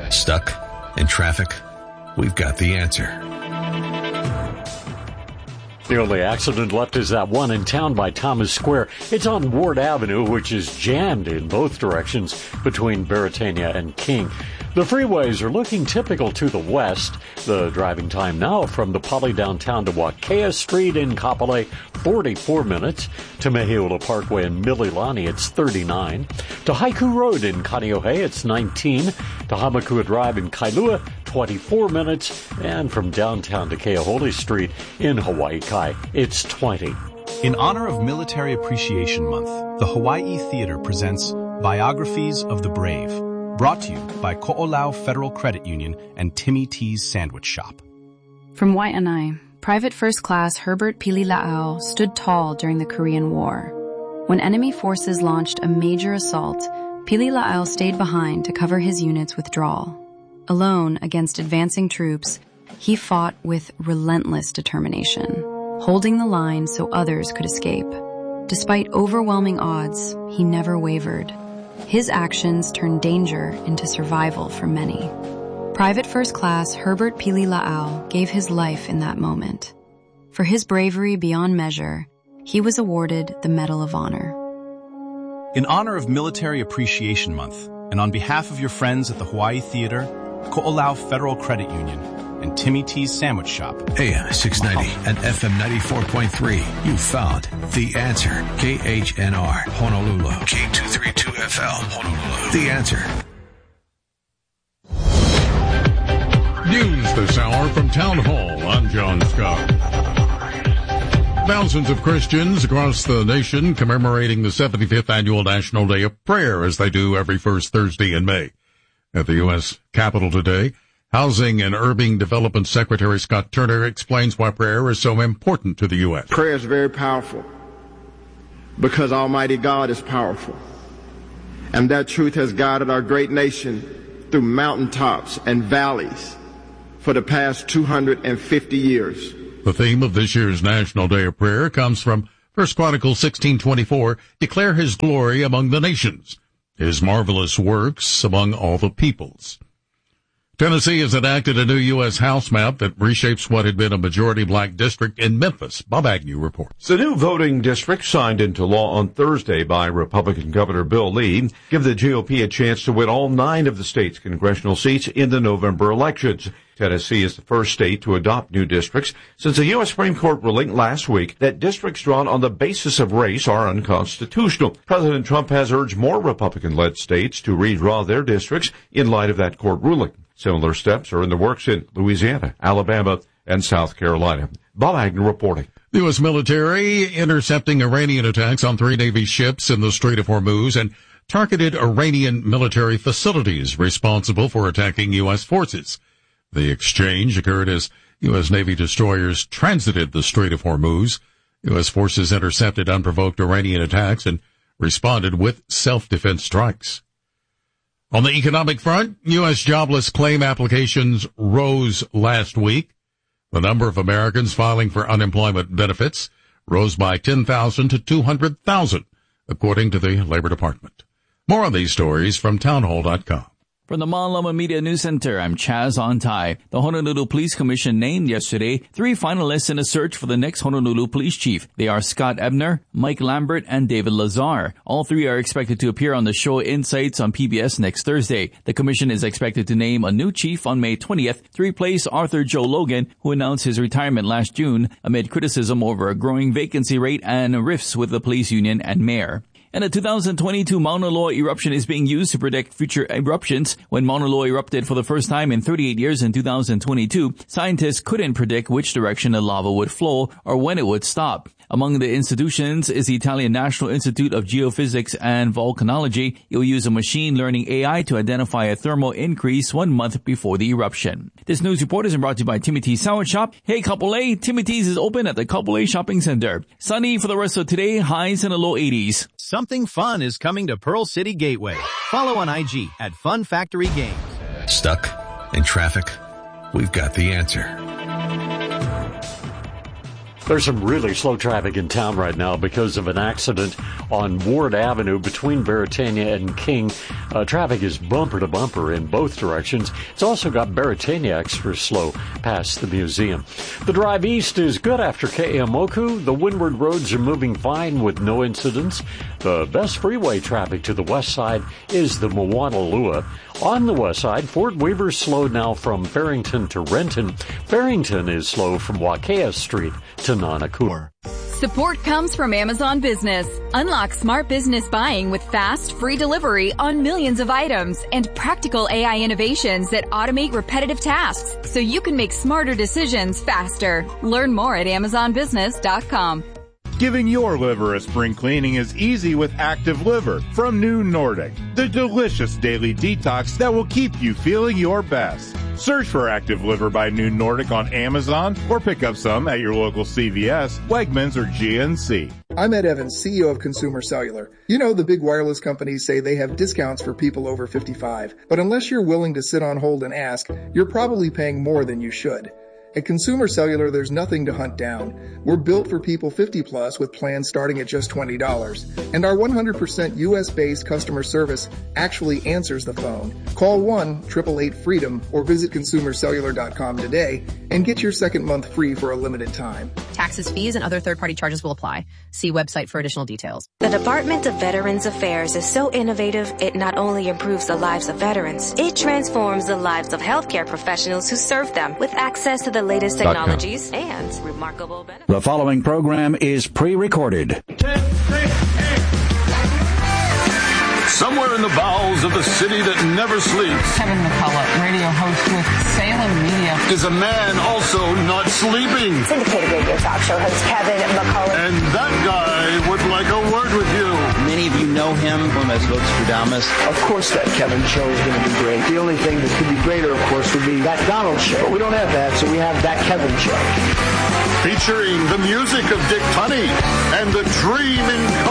Stuck in traffic? We've got the answer. The only accident left is that one in town by Thomas Square. It's on Ward Avenue, which is jammed in both directions between Beretania and King. The freeways are looking typical to the west. The driving time now from the Poly downtown to Wakea Street in Kapolei, 44 minutes. To Meheula Parkway in Mililani, it's 39. To Haiku Road in Kaneohe, it's 19. To Hamakua Drive in Kailua, 24 minutes. And from downtown to Keahole Street in Hawaii Kai, it's 20. In honor of Military Appreciation Month, the Hawaii Theater presents Biographies of the Brave, brought to you by Ko'olau Federal Credit Union and Timmy T's Sandwich Shop. From Waianae, Private First Class Herbert Pilila'au stood tall during the Korean War. When enemy forces launched a major assault, Pilila'au stayed behind to cover his unit's withdrawal. Alone against advancing troops, he fought with relentless determination, holding the line so others could escape. Despite overwhelming odds, he never wavered. His actions turned danger into survival for many. Private First Class Herbert Pilila'au gave his life in that moment. For his bravery beyond measure, he was awarded the Medal of Honor. In honor of Military Appreciation Month, and on behalf of your friends at the Hawaii Theater, Ko'olau Federal Credit Union, and Timmy T's Sandwich Shop. AM 690 and FM 94.3. You found the answer. KHNR Honolulu. K232FL Honolulu. The answer. News this hour from Town Hall. I'm John Scott. Thousands of Christians across the nation commemorating the 75th Annual National Day of Prayer, as they do every first Thursday in May. At the U.S. Capitol today, Housing and Urban Development Secretary Scott Turner explains why prayer is so important to the U.S. Prayer is very powerful because Almighty God is powerful. And that truth has guided our great nation through mountaintops and valleys for the past 250 years. The theme of this year's National Day of Prayer comes from 1 Chronicles 16:24, declare his glory among the nations, his marvelous works among all the peoples. Tennessee has enacted a new U.S. House map that reshapes what had been a majority black district in Memphis. Bob Agnew reports. The new voting districts signed into law on Thursday by Republican Governor Bill Lee give the GOP a chance to win all 9 of the state's congressional seats in the November elections. Tennessee is the first state to adopt new districts since a U.S. Supreme Court ruling last week that districts drawn on the basis of race are unconstitutional. President Trump has urged more Republican-led states to redraw their districts in light of that court ruling. Similar steps are in the works in Louisiana, Alabama, and South Carolina. Bob Agnew reporting. The U.S. military intercepting Iranian attacks on 3 Navy ships in the Strait of Hormuz and targeted Iranian military facilities responsible for attacking U.S. forces. The exchange occurred as U.S. Navy destroyers transited the Strait of Hormuz. U.S. forces intercepted unprovoked Iranian attacks and responded with self-defense strikes. On the economic front, U.S. jobless claim applications rose last week. The number of Americans filing for unemployment benefits rose by 10,000 to 200,000, according to the Labor Department. More on these stories from townhall.com. From the Malama Media News Center, I'm Chaz Ontai. The Honolulu Police Commission named yesterday 3 finalists in a search for the next Honolulu Police Chief. They are Scott Ebner, Mike Lambert, and David Lazar. All 3 are expected to appear on the show Insights on PBS next Thursday. The commission is expected to name a new chief on May 20th to replace Arthur Joe Logan, who announced his retirement last June amid criticism over a growing vacancy rate and rifts with the police union and mayor. And the 2022 Mauna Loa eruption is being used to predict future eruptions. When Mauna Loa erupted for the first time in 38 years in 2022, scientists couldn't predict which direction the lava would flow or when it would stop. Among the institutions is the Italian National Institute of Geophysics and Volcanology. It will use a machine learning AI to identify a thermal increase 1 month before the eruption. This news report is brought to you by Timmy T's Sandwich Shop. Hey, Kapolei, Timmy T's is open at the Kapolei Shopping Center. Sunny for the rest of today, highs in the low 80s. Something fun is coming to Pearl City Gateway. Follow on IG at Fun Factory Games. Stuck in traffic? We've got the answer. There's some really slow traffic in town right now because of an accident on Ward Avenue between Beretania and King. Traffic is bumper to bumper in both directions. It's also got Beretania extra slow past the museum. The drive east is good after Ke'eaumoku. The windward roads are moving fine with no incidents. The best freeway traffic to the west side is the Moanalua. On the west side, Fort Weaver's slow now from Farrington to Renton. Farrington is slow from Wakea Street to Nanakua. Support comes from Amazon Business. Unlock smart business buying with fast, free delivery on millions of items and practical AI innovations that automate repetitive tasks so you can make smarter decisions faster. Learn more at AmazonBusiness.com. Giving your liver a spring cleaning is easy with Active Liver from New Nordic, the delicious daily detox that will keep you feeling your best. Search for Active Liver by New Nordic on Amazon or pick up some at your local CVS, Wegmans, or GNC. I'm Ed Evans, CEO of Consumer Cellular. You know, the big wireless companies say they have discounts for people over 55, but unless you're willing to sit on hold and ask, you're probably paying more than you should. At Consumer Cellular, there's nothing to hunt down. We're built for people 50 plus with plans starting at just $20. And our 100% US-based customer service actually answers the phone. Call 1-888-FREEDOM or visit consumercellular.com today and get your second month free for a limited time. Taxes, fees, and other third-party charges will apply. See website for additional details. The Department of Veterans Affairs is so innovative, it not only improves the lives of veterans, it transforms the lives of healthcare professionals who serve them with access to the latest technologies and remarkable benefits. The following program is pre-recorded. Somewhere in the bowels of the city that never sleeps, Kevin McCullough, radio host with Salem Media, is a man also not sleeping. Syndicated radio talk show host Kevin McCullough. And that guy would like a word with you. Many of you know him as Vox Stradamus. Of course that Kevin show is going to be great. The only thing that could be greater, of course, would be that Donald show. But we don't have that, so we have that Kevin show. Featuring the music of Dick Tunney and the Dream in